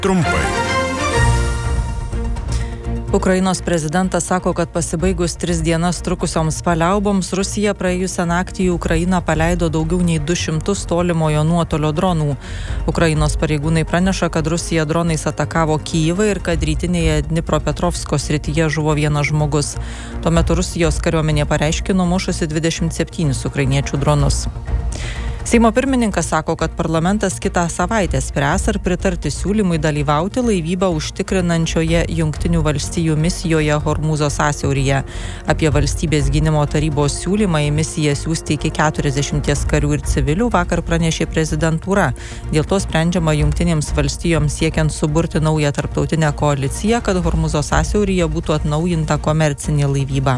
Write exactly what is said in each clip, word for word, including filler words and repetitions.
Trumpai. Ukrainos prezidentas sako, kad pasibaigus tris dienas trukusioms paliauboms, Rusija praėjusią naktį į Ukrainą paleido daugiau nei du šimtus tolimojo nuotolio dronų. Ukrainos pareigūnai praneša, kad Rusija dronais atakavo Kyjivą ir kad rytinėje Dnipropetrovsko srityje žuvo vienas žmogus. Tuo metu Rusijos kariuomenė pareiškė numušusi dvidešimt septynis ukrainiečių dronus. Seimo pirmininkas sako, kad parlamentas kitą savaitę spręs ar pritarti siūlymui dalyvauti laivybą užtikrinančioje Jungtinių valstijų misijoje Hormūzo sąsiauryje. Apie valstybės gynimo tarybos siūlymą į misiją siųsti iki keturiasdešimties karių ir civilių vakar pranešė prezidentūra. Dėl to sprendžiama Jungtinėms valstijoms siekiant suburti naują tarptautinę koaliciją, kad Hormūzo sąsiauryje būtų atnaujinta komercinė laivyba.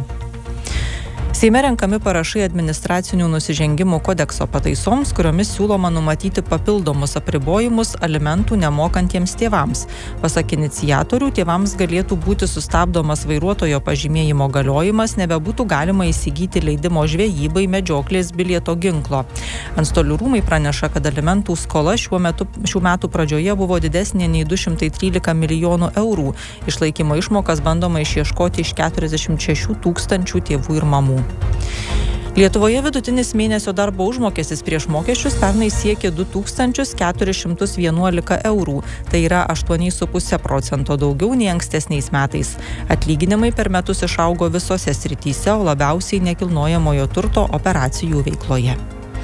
Seime renkami parašai administracinių nusižengimų kodekso pataisoms, kuriomis siūloma numatyti papildomus apribojimus alimentų nemokantiems tėvams. Pasak iniciatorių, tėvams galėtų būti sustabdomas vairuotojo pažymėjimo galiojimas, nebebūtų galima įsigyti leidimo žvejybai, medžioklės, bilieto, ginklo. Antstolių rūmai praneša, kad alimentų skola šiuo metu, šių metų pradžioje buvo didesnė nei du šimtai trylika milijonų eurų. Išlaikymo išmokas bandoma išieškoti iš keturiasdešimt šešių tūkstančių tėvų ir mamų. Lietuvoje vidutinis mėnesio darbo užmokestis prieš mokesčius pernai siekė du tūkstančius keturis šimtus vienuolika eurų. Tai yra aštuoni su puse procento daugiau nei ankstesniais metais. Atlyginimai per metus išaugo visose srityse, o labiausiai nekilnojamojo turto operacijų veikloje.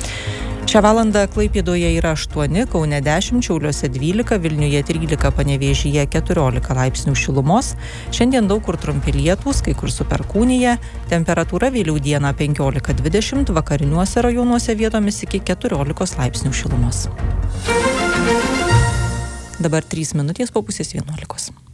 Šią valandą Klaipėdoje yra aštuoni, Kaune dešimt, Šiauliuose dvylika, Vilniuje trylika, Panevėžyje keturiolika laipsnių šilumos. Šiandien daug kur trumpi lietūs, kai kur su perkūnija. Temperatūra vėliau dieną penkiolika dvidešimt, vakariniuose rajonuose vietomis iki keturiolikos laipsnių šilumos. Dabar trys minutės po pusės vienuolikos.